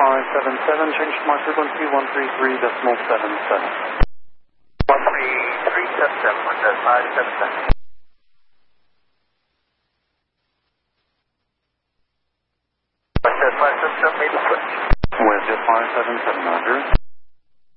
577, change to my frequency 133.77. 13377, with that 577. With that 577, made the switch. With jet 577, roger.